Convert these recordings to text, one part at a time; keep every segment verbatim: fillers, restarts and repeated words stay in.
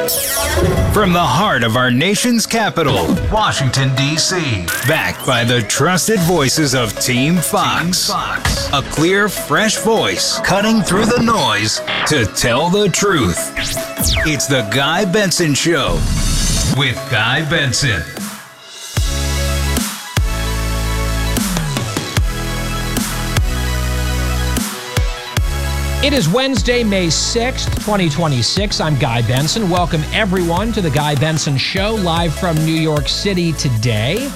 From the heart of our nation's capital, Washington, D C, backed by the trusted voices of Team Fox. Team Fox. A clear, fresh voice cutting through the noise to tell the truth. It's the Guy Benson Show with Guy Benson. It is Wednesday, May sixth, twenty twenty-six. I'm Guy Benson. Welcome, everyone, to the Guy Benson Show, live from New York City today.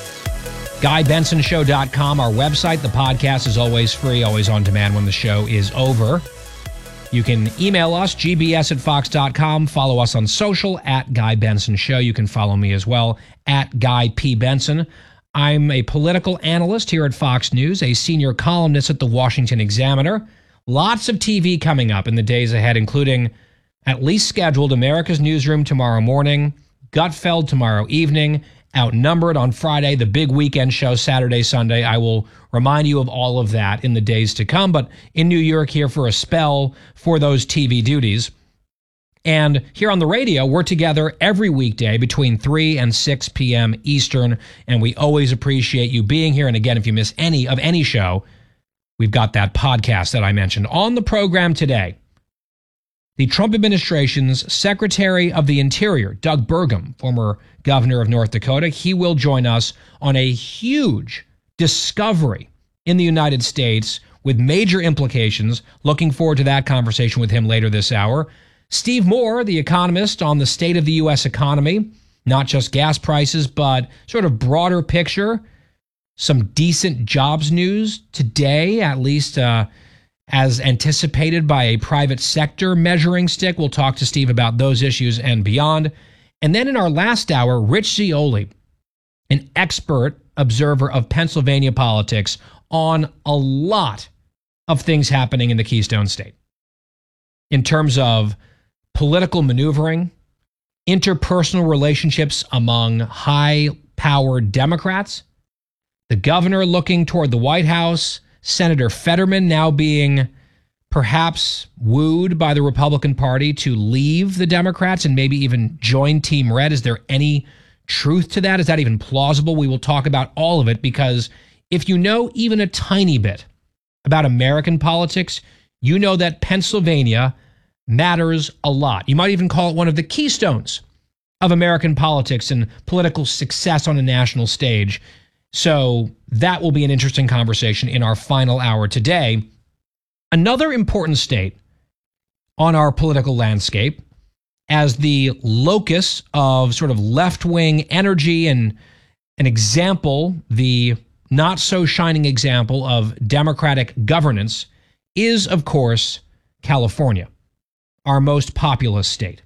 guy benson show dot com, our website. The podcast is always free, always on demand when the show is over. You can email us, g b s at fox dot com. Follow us on social, at Guy Benson Show. You can follow me as well, at Guy P. Benson. I'm a political analyst here at Fox News, a senior columnist at the Washington Examiner. Lots of T V coming up in the days ahead, including at least scheduled America's Newsroom tomorrow morning, Gutfeld tomorrow evening, Outnumbered on Friday, the big weekend show Saturday, Sunday. I will remind you of all of that in the days to come, but in New York here for a spell for those T V duties. And here on the radio, we're together every weekday between three and six p.m. Eastern, and we always appreciate you being here. And again, if you miss any of any show, we've got that podcast that I mentioned. On the program today, the Trump administration's Secretary of the Interior, Doug Burgum, former governor of North Dakota, he will join us on a huge discovery in the United States with major implications. Looking forward to that conversation with him later this hour. Steve Moore, the economist, on the state of the U S economy, not just gas prices, but sort of broader picture. Some decent jobs news today, at least uh, as anticipated by a private sector measuring stick. We'll talk to Steve about those issues and beyond. And then in our last hour, Rich Zeoli, an expert observer of Pennsylvania politics, on a lot of things happening in the Keystone State in terms of political maneuvering, interpersonal relationships among high-powered Democrats, the governor looking toward the White House, Senator Fetterman now being perhaps wooed by the Republican Party to leave the Democrats and maybe even join Team Red. Is there any truth to that? Is that even plausible? We will talk about all of it, because if you know even a tiny bit about American politics, you know that Pennsylvania matters a lot. You might even call it one of the keystones of American politics and political success on a national stage. So that will be an interesting conversation in our final hour today. Another important state on our political landscape, as the locus of sort of left-wing energy and an example, the not so shining example of democratic governance, is, of course, California, our most populous state.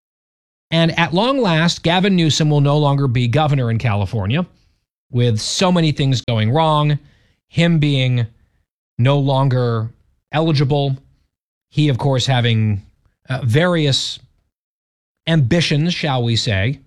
And at long last, Gavin Newsom will no longer be governor in California, with so many things going wrong, him being no longer eligible, he, of course, having uh, various ambitions, shall we say,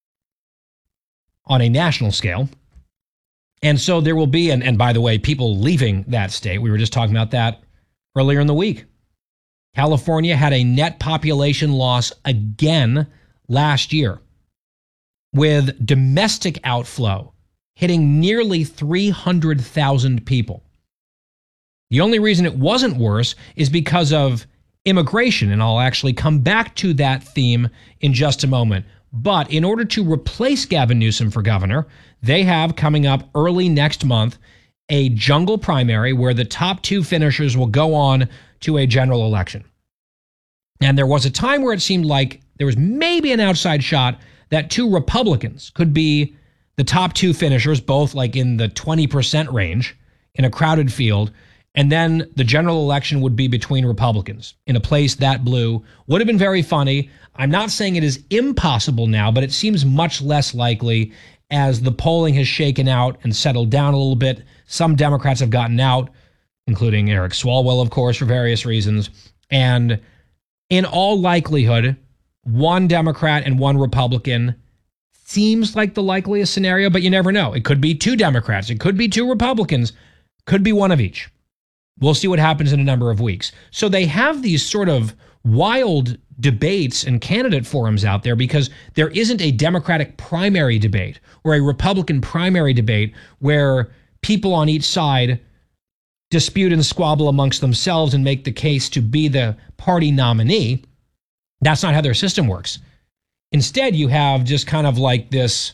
on a national scale. And so there will be, and, and by the way, people leaving that state. We were just talking about that earlier in the week. California had a net population loss again last year, with domestic outflow hitting nearly three hundred thousand people. The only reason it wasn't worse is because of immigration, and I'll actually come back to that theme in just a moment. But in order to replace Gavin Newsom for governor, they have coming up early next month a jungle primary where the top two finishers will go on to a general election. And there was a time where it seemed like there was maybe an outside shot that two Republicans could be the top two finishers, both like in the twenty percent range in a crowded field. And then the general election would be between Republicans in a place that blue. Would have been very funny. I'm not saying it is impossible now, but it seems much less likely as the polling has shaken out and settled down a little bit. Some Democrats have gotten out, including Eric Swalwell, of course, for various reasons. And in all likelihood, one Democrat and one Republican seems like the likeliest scenario, but you never know. It could be two Democrats. It could be two Republicans. Could be one of each. We'll see what happens in a number of weeks. So they have these sort of wild debates and candidate forums out there because there isn't a Democratic primary debate or a Republican primary debate where people on each side dispute and squabble amongst themselves and make the case to be the party nominee. That's not how their system works. Instead, you have just kind of like this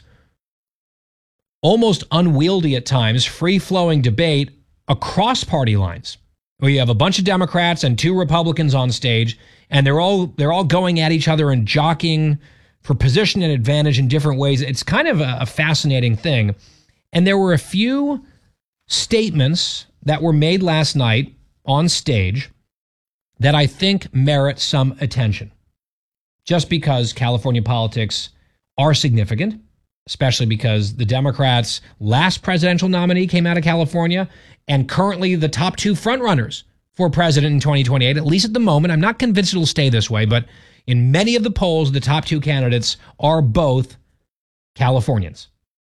almost unwieldy at times, free-flowing debate across party lines, where you have a bunch of Democrats and two Republicans on stage, and they're all they're all going at each other and jockeying for position and advantage in different ways. It's kind of a, a fascinating thing. And there were a few statements that were made last night on stage that I think merit some attention, just because California politics are significant, especially because the Democrats' last presidential nominee came out of California, and currently the top two frontrunners for president in twenty twenty-eight, at least at the moment. I'm not convinced it'll stay this way, but in many of the polls, the top two candidates are both Californians.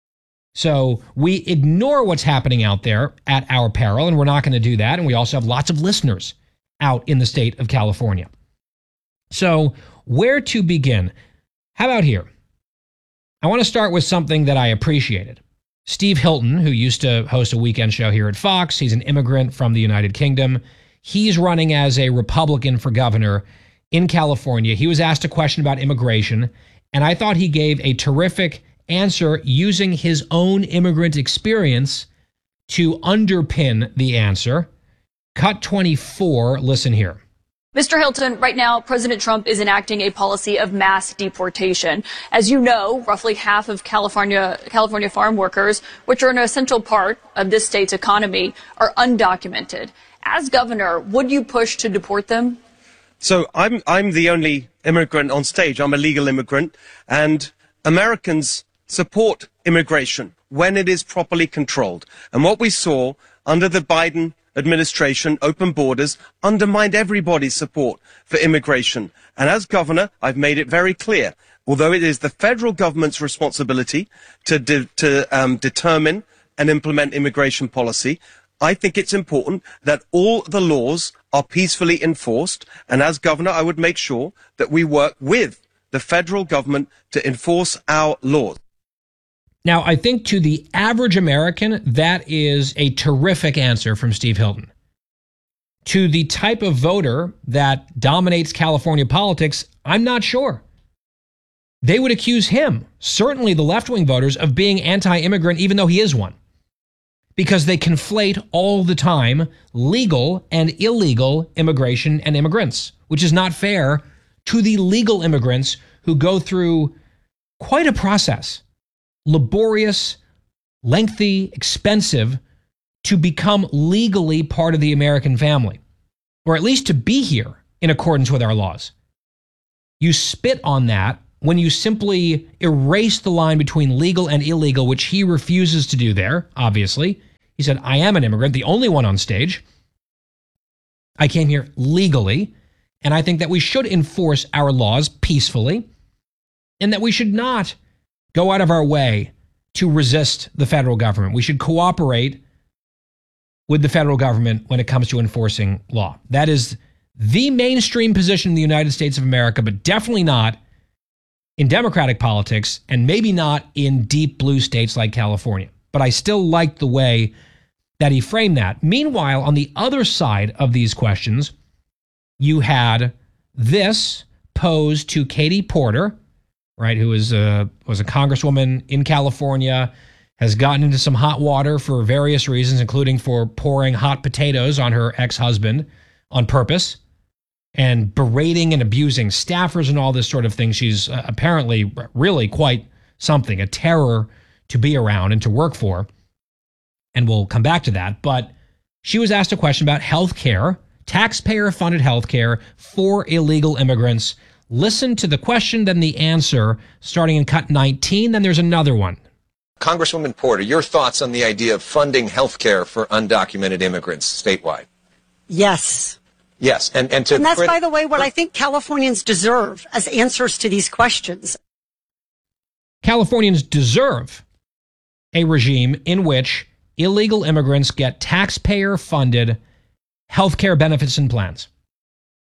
So we ignore what's happening out there at our peril, and we're not going to do that. And we also have lots of listeners out in the state of California. So where to begin? How about here? I want to start with something that I appreciated. Steve Hilton, who used to host a weekend show here at Fox, he's an immigrant from the United Kingdom. He's running as a Republican for governor in California. He was asked a question about immigration, and I thought he gave a terrific answer using his own immigrant experience to underpin the answer. Cut twenty-four, listen here. Mister Hilton, right now, President Trump is enacting a policy of mass deportation. As you know, roughly half of California, California farm workers, which are an essential part of this state's economy, are undocumented. As governor, would you push to deport them? So I'm, I'm the only immigrant on stage. I'm a legal immigrant, and Americans support immigration when it is properly controlled. And what we saw under the Biden administration, open borders, undermined everybody's support for immigration. And as governor, I've made it very clear, although it is the federal government's responsibility to, de- to um, determine and implement immigration policy, I think it's important that all the laws are peacefully enforced. And as governor, I would make sure that we work with the federal government to enforce our laws. Now, I think to the average American, that is a terrific answer from Steve Hilton. To the type of voter that dominates California politics, I'm not sure. They would accuse him, certainly the left-wing voters, of being anti-immigrant, even though he is one, because they conflate all the time legal and illegal immigration and immigrants, which is not fair to the legal immigrants who go through quite a process. Laborious, lengthy, expensive, to become legally part of the American family, or at least to be here in accordance with our laws. You spit on that when you simply erase the line between legal and illegal, which he refuses to do there, obviously. He said, I am an immigrant, the only one on stage. I came here legally, and I think that we should enforce our laws peacefully, and that we should not go out of our way to resist the federal government. We should cooperate with the federal government when it comes to enforcing law. That is the mainstream position in the United States of America, but definitely not in Democratic politics, and maybe not in deep blue states like California. But I still like the way that he framed that. Meanwhile, on the other side of these questions, you had this posed to Katie Porter, right, who is a, was a congresswoman in California, has gotten into some hot water for various reasons, including for pouring hot potatoes on her ex-husband on purpose and berating and abusing staffers and all this sort of thing. She's uh, apparently really quite something, a terror to be around and to work for. And we'll come back to that. But she was asked a question about health care, taxpayer-funded health care for illegal immigrants. Listen to the question, then the answer, starting in cut nineteen. Then there's another one. Congresswoman Porter, your thoughts on the idea of funding health care for undocumented immigrants statewide? Yes. Yes. And, and, to and that's, crit- by the way, what I think Californians deserve as answers to these questions. Californians deserve a regime in which illegal immigrants get taxpayer-funded health care benefits and plans.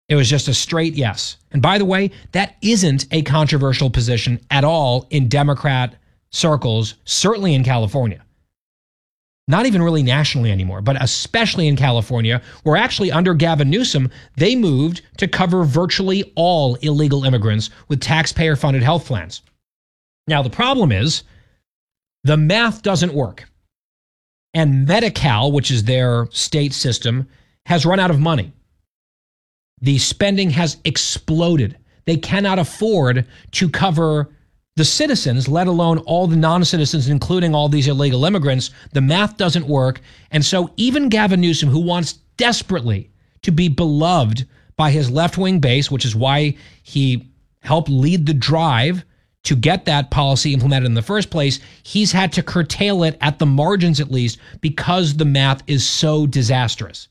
It was just a straight yes. And by the way, that isn't a controversial position at all in Democrat circles, certainly in California. Not even really nationally anymore, but especially in California, where actually under Gavin Newsom, they moved to cover virtually all illegal immigrants with taxpayer-funded health plans. Now, the problem is the math doesn't work. And Medi-Cal, which is their state system, has run out of money. The spending has exploded. They cannot afford to cover the citizens, let alone all the non-citizens, including all these illegal immigrants. The math doesn't work. And so even Gavin Newsom, who wants desperately to be beloved by his left-wing base, which is why he helped lead the drive to get that policy implemented in the first place, he's had to curtail it at the margins at least because the math is so disastrous.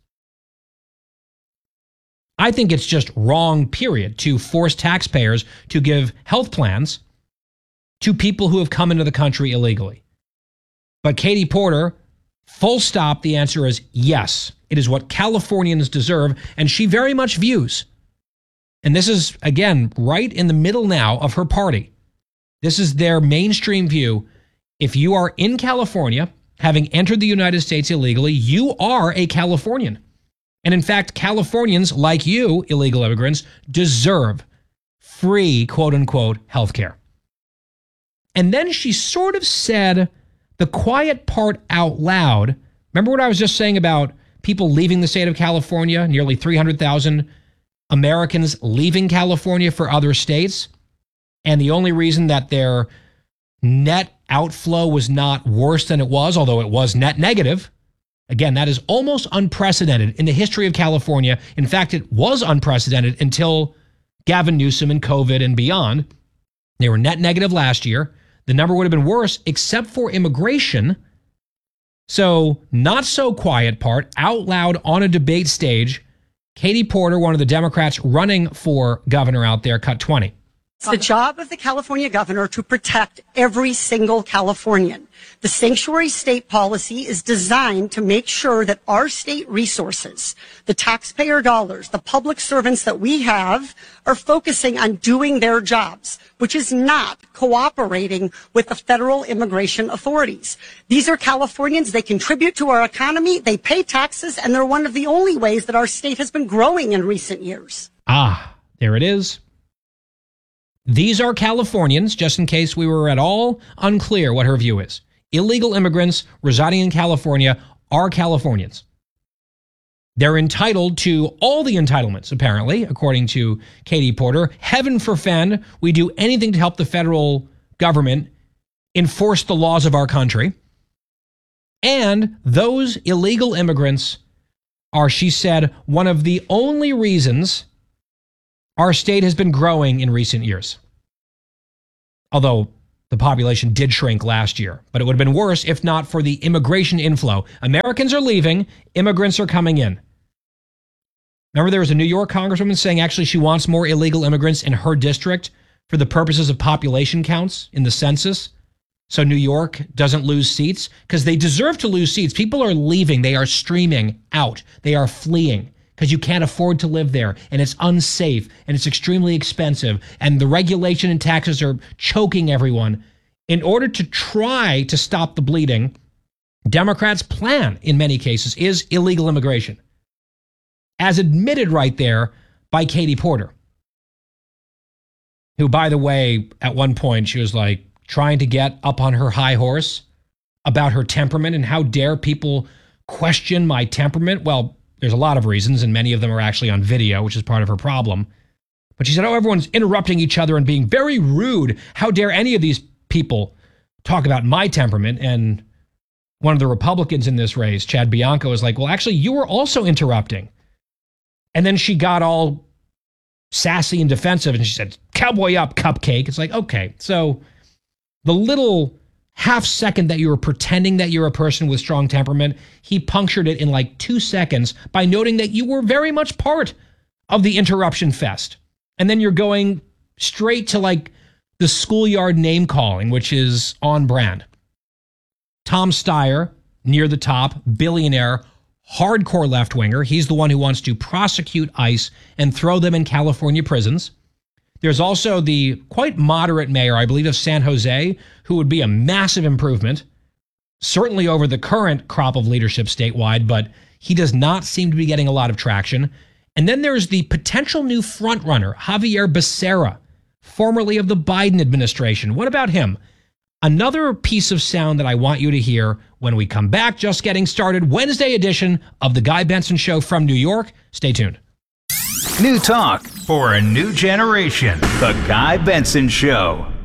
I think it's just wrong, period, to force taxpayers to give health plans to people who have come into the country illegally. But Katie Porter, full stop, the answer is yes. It is what Californians deserve, and she very much views. And this is, again, right in the middle now of her party. This is their mainstream view. If you are in California, having entered the United States illegally, you are a Californian. And in fact, Californians, like you, illegal immigrants, deserve free, quote unquote, health care. And then she sort of said the quiet part out loud. Remember what I was just saying about people leaving the state of California? Nearly three hundred thousand Americans leaving California for other states. And the only reason that their net outflow was not worse than it was, although it was net negative. Again, that is almost unprecedented in the history of California. In fact, it was unprecedented until Gavin Newsom and COVID and beyond. They were net negative last year. The number would have been worse except for immigration. So not so quiet part, out loud on a debate stage, Katie Porter, one of the Democrats running for governor out there, cut twenty. It's the job of the California governor to protect every single Californian. The sanctuary state policy is designed to make sure that our state resources, the taxpayer dollars, the public servants that we have, are focusing on doing their jobs, which is not cooperating with the federal immigration authorities. These are Californians. They contribute to our economy. They pay taxes, and they're one of the only ways that our state has been growing in recent years. Ah, there it is. These are Californians, just in case we were at all unclear what her view is. Illegal immigrants residing in California are Californians. They're entitled to all the entitlements, apparently, according to Katie Porter. Heaven forfend we do anything to help the federal government enforce the laws of our country. And those illegal immigrants are, she said, one of the only reasons our state has been growing in recent years. Although the population did shrink last year, but it would have been worse if not for the immigration inflow. Americans are leaving, immigrants are coming in. Remember there was a New York congresswoman saying actually she wants more illegal immigrants in her district for the purposes of population counts in the census. So New York doesn't lose seats because they deserve to lose seats. People are leaving. They are streaming out. They are fleeing because you can't afford to live there, and it's unsafe, and it's extremely expensive, and the regulation and taxes are choking everyone. In order to try to stop the bleeding, Democrats' plan, in many cases, is illegal immigration, as admitted right there by Katie Porter, who, by the way, at one point, she was like trying to get up on her high horse about her temperament, and how dare people question my temperament. Well, there's a lot of reasons, and many of them are actually on video, which is part of her problem. But she said, oh, everyone's interrupting each other and being very rude. How dare any of these people talk about my temperament? And one of the Republicans in this race, Chad Bianco, was like, well, actually, you were also interrupting. And then she got all sassy and defensive, and she said, cowboy up, cupcake. It's like, okay, so the little half second that you were pretending that you're a person with strong temperament, he punctured it in like two seconds by noting that you were very much part of the interruption fest. And then you're going straight to like the schoolyard name calling, which is on brand. Tom Steyer, near the top, billionaire, hardcore left-winger. He's the one who wants to prosecute ICE and throw them in California prisons. There's also the quite moderate mayor, I believe, of San Jose, who would be a massive improvement, certainly over the current crop of leadership statewide, but he does not seem to be getting a lot of traction. And then there's the potential new frontrunner, Javier Becerra, formerly of the Biden administration. What about him? Another piece of sound that I want you to hear when we come back. Just getting started. Wednesday edition of The Guy Benson Show from New York. Stay tuned. New talk for a new generation. The Guy Benson Show.